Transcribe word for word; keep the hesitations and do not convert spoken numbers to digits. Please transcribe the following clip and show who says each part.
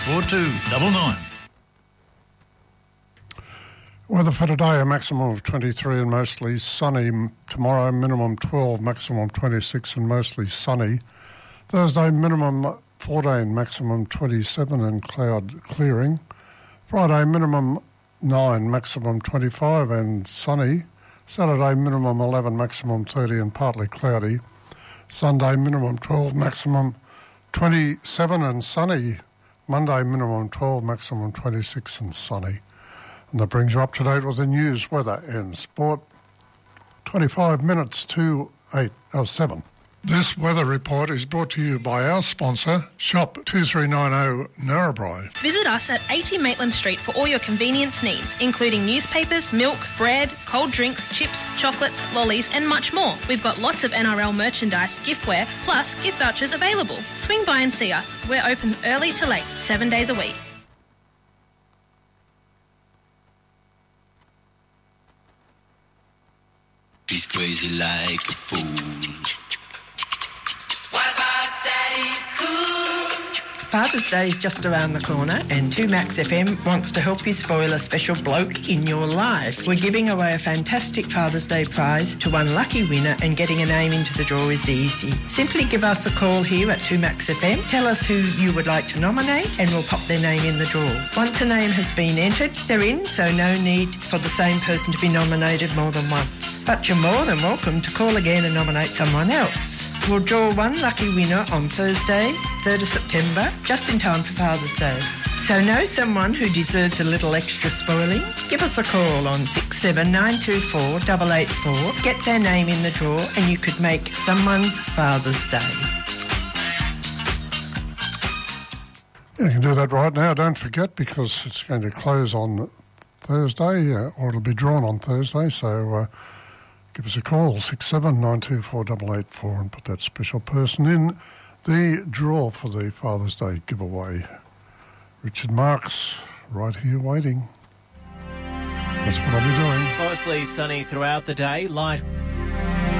Speaker 1: four two nine nine.
Speaker 2: Weather for today, a maximum of twenty-three and mostly sunny. Tomorrow, minimum twelve, maximum twenty-six and mostly sunny. Thursday, minimum fourteen, maximum twenty-seven and cloud clearing. Friday, minimum nine, maximum twenty-five and sunny. Saturday, minimum eleven, maximum thirty and partly cloudy. Sunday, minimum twelve, maximum twenty-seven and sunny. Monday, minimum twelve, maximum twenty-six and sunny. And that brings you up to date with the news, weather and sport. twenty-five minutes to eight, oh, seven. This weather report is brought to you by our sponsor, Shop two three nine zero Narrabri.
Speaker 3: Visit us at eighty Maitland Street for all your convenience needs, including newspapers, milk, bread, cold drinks, chips, chocolates, lollies and much more. We've got lots of N R L merchandise, giftware, plus gift vouchers available. Swing by and see us. We're open early to late, seven days a week.
Speaker 4: She's crazy like a fool. What about Daddy Cool?
Speaker 5: Father's Day is just around the corner and two Max F M wants to help you spoil a special bloke in your life. We're giving away a fantastic Father's Day prize to one lucky winner, and getting a name into the draw is easy. Simply give us a call here at two Max F M, tell us who you would like to nominate and we'll pop their name in the draw. Once a name has been entered, they're in, so no need for the same person to be nominated more than once. But you're more than welcome to call again and nominate someone else. We'll draw one lucky winner on Thursday, third of September, just in time for Father's Day. So know someone who deserves a little extra spoiling? Give us a call on six seven nine two four eight eight four, get their name in the draw and you could make someone's Father's Day.
Speaker 2: You can do that right now, don't forget, because it's going to close on Thursday, uh, or it'll be drawn on Thursday, so... Uh, Give us a call, six seven nine two four eight eight four, and put that special person in the draw for the Father's Day giveaway. Richard Marks, right here waiting. That's what I'll be doing.
Speaker 6: Mostly sunny throughout the day. Light